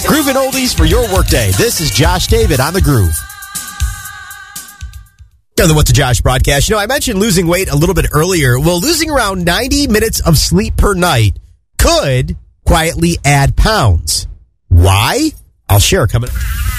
Groovin' oldies for your workday. This is Josh David on The Groove. On the What to Josh broadcast. You know, I mentioned losing weight a little bit earlier. Well, losing around 90 minutes of sleep per night could quietly add pounds. Why? I'll share coming up.